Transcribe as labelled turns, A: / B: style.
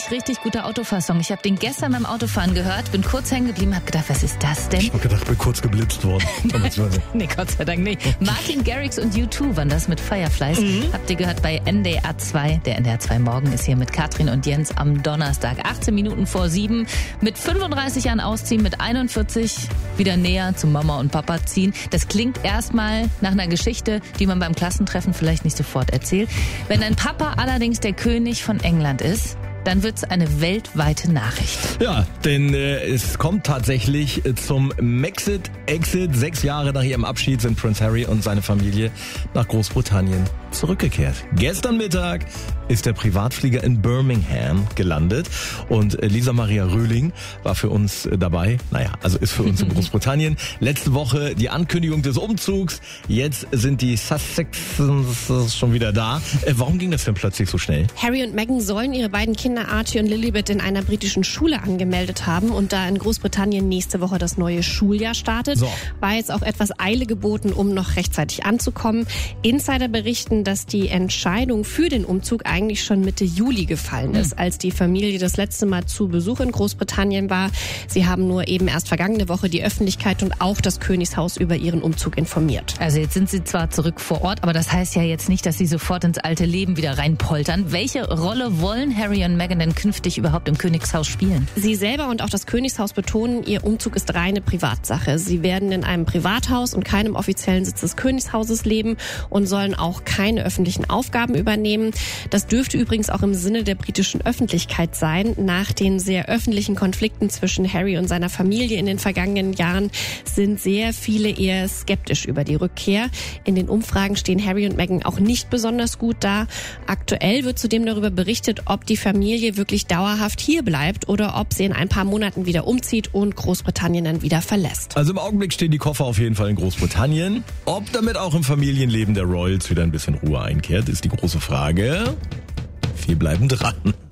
A: richtig guter Autofahrsong. Ich habe den gestern beim Autofahren gehört, bin kurz hängen geblieben, habe gedacht, was ist das denn?
B: Ich habe gedacht, bin kurz geblitzt worden.
A: Nee, Gott sei Dank nicht. Martin Garrix und U2 waren das mit Fireflies. Habt ihr gehört bei NDR 2. Der NDR 2 Morgen ist hier mit Katrin und Jens am Donnerstag. 18 Minuten vor 7. Mit 35 Jahren ausziehen, mit 41 wieder näher zu Mama und Papa ziehen. Das klingt erstmal nach einer Geschichte, die man beim Klassentreffen vielleicht nicht sofort erzählt. Wenn dein Papa allerdings der König von England ist, dann wird's eine weltweite Nachricht.
B: Ja, denn es kommt tatsächlich zum Exit. 6 Jahre nach ihrem Abschied sind Prince Harry und seine Familie nach Großbritannien zurückgekehrt. Gestern Mittag ist der Privatflieger in Birmingham gelandet und Lisa Maria Röhling war für uns dabei. Also ist für uns in Großbritannien. Letzte Woche die Ankündigung des Umzugs. Jetzt sind die Sussexes schon wieder da. Warum ging das denn plötzlich so schnell?
C: Harry und Meghan sollen ihre beiden Kinder Archie und Lilibet in einer britischen Schule angemeldet haben und da in Großbritannien nächste Woche das neue Schuljahr startet, war jetzt auch etwas Eile geboten, um noch rechtzeitig anzukommen. Insider berichten, dass die Entscheidung für den Umzug eigentlich schon Mitte Juli gefallen ist, als die Familie das letzte Mal zu Besuch in Großbritannien war. Sie haben nur eben erst vergangene Woche die Öffentlichkeit und auch das Königshaus über ihren Umzug informiert.
A: Also jetzt sind sie zwar zurück vor Ort, aber das heißt ja jetzt nicht, dass sie sofort ins alte Leben wieder reinpoltern. Welche Rolle wollen Harry und Meghan denn künftig überhaupt im Königshaus spielen?
C: Sie selber und auch das Königshaus betonen, ihr Umzug ist reine Privatsache. Sie werden in einem Privathaus und keinem offiziellen Sitz des Königshauses leben und sollen auch keine öffentlichen Aufgaben übernehmen. Das dürfte übrigens auch im Sinne der britischen Öffentlichkeit sein. Nach den sehr öffentlichen Konflikten zwischen Harry und seiner Familie in den vergangenen Jahren sind sehr viele eher skeptisch über die Rückkehr. In den Umfragen stehen Harry und Meghan auch nicht besonders gut da. Aktuell wird zudem darüber berichtet, ob die Familie wirklich dauerhaft hier bleibt oder ob sie in ein paar Monaten wieder umzieht und Großbritannien dann wieder verlässt.
B: Also im Augenblick stehen die Koffer auf jeden Fall in Großbritannien. Ob damit auch im Familienleben der Royals wieder ein bisschen Ruhe einkehrt, ist die große Frage. Wir bleiben dran.